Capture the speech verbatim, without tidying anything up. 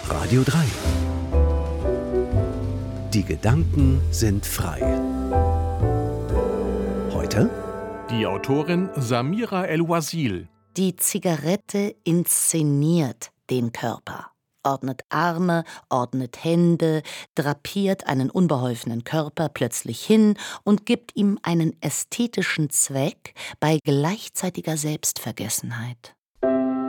Radio drei. Die Gedanken sind frei. Heute die Autorin Samira El-Wasil. Die Zigarette inszeniert den Körper, ordnet Arme, ordnet Hände, drapiert einen unbeholfenen Körper plötzlich hin und gibt ihm einen ästhetischen Zweck bei gleichzeitiger Selbstvergessenheit.